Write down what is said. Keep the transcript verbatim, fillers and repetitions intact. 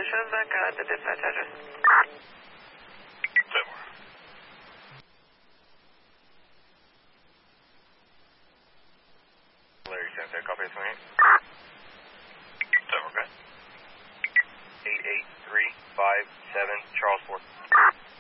shows back at the dispatch address. Larry Sensei, copy twenty-eight. Seven, okay. eight eight three five seven, Charles Ford.